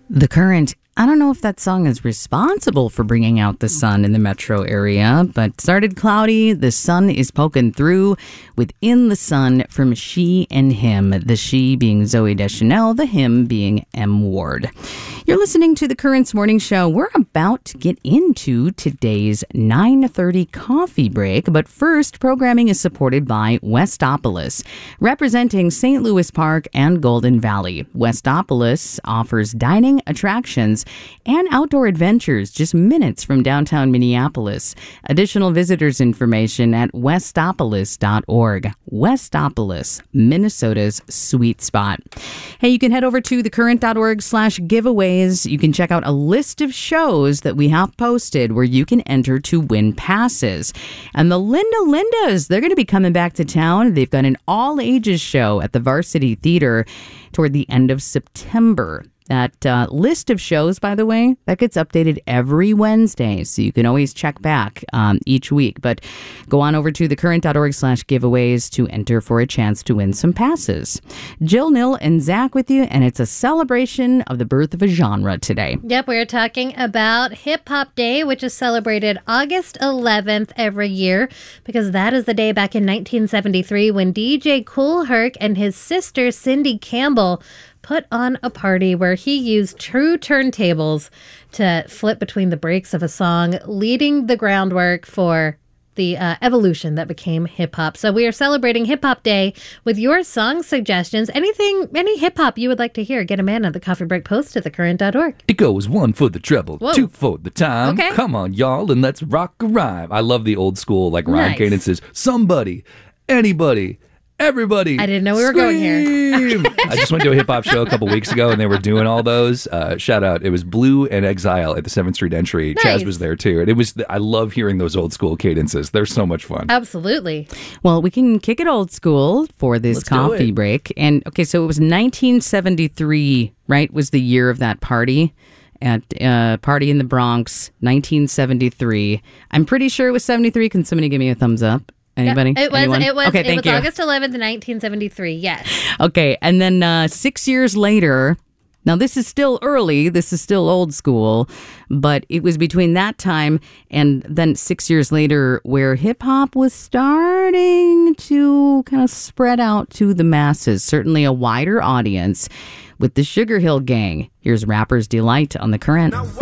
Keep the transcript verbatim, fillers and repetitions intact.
The Current. I don't know if that song is responsible for bringing out the sun in the metro area, but started cloudy, the sun is poking through. Within the Sun from She and Him, the she being Zooey Deschanel, the him being M. Ward. You're listening to The Current's Morning Show. We're about to get into today's nine thirty coffee break, but first, programming is supported by Westopolis, representing Saint Louis Park and Golden Valley. Westopolis offers dining, attractions, and outdoor adventures just minutes from downtown Minneapolis. Additional visitors information at westopolis dot org. Westopolis, Minnesota's sweet spot. Hey, you can head over to thecurrent.org slash giveaways. You can check out a list of shows that we have posted where you can enter to win passes. And the Linda Lindas, they're going to be coming back to town. They've got an all-ages show at the Varsity Theater toward the end of September. That uh, list of shows, by the way, that gets updated every Wednesday, so you can always check back um, each week. But go on over to thecurrent.org slash giveaways to enter for a chance to win some passes. Jill, Nil, and Zach with you, and it's a celebration of the birth of a genre today. Yep, we're talking about Hip Hop Day, which is celebrated August eleventh every year, because that is the day back in nineteen seventy-three when D J Kool Herc and his sister Cindy Campbell put on a party where he used true turntables to flip between the breaks of a song, leading the groundwork for the uh, evolution that became hip-hop. So we are celebrating Hip-Hop Day with your song suggestions. Anything, any hip-hop you would like to hear, get them in at the Coffee Break Post at thecurrent dot org. It goes one for the treble, Whoa. two for the time. Okay. Come on, y'all, and let's rock a rhyme. I love the old school, like, rhyme Nice. cadences. Somebody, anybody, everybody. I didn't know we were going here. scream. I just went to a hip-hop show a couple weeks ago, and they were doing all those. Uh, shout out. It was Blue and Exile at the seventh Street Entry. Nice. Chaz was there, too. And it was. I love hearing those old school cadences. They're so much fun. Absolutely. Well, we can kick it old school for this Let's do coffee it. break. And, okay, so it was nineteen seventy-three, right, was the year of that party at uh, Party in the Bronx, nineteen seventy-three. I'm pretty sure it was seventy-three. Can somebody give me a thumbs up? Anybody? It was. Anyone? It was. Okay, it thank was you. August eleventh, nineteen seventy-three. Yes. Okay, and then uh, six years later, now this is still early, this is still old school, but it was between that time and then six years later where hip-hop was starting to kind of spread out to the masses, certainly a wider audience with the Sugar Hill Gang. Here's Rapper's Delight on The Current.